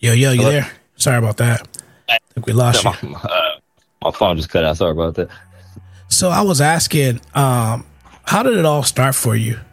Yo, you Hello? there? Sorry about that. I think we lost you. My phone just cut out. Sorry about that. So I was asking, how did it all start for you?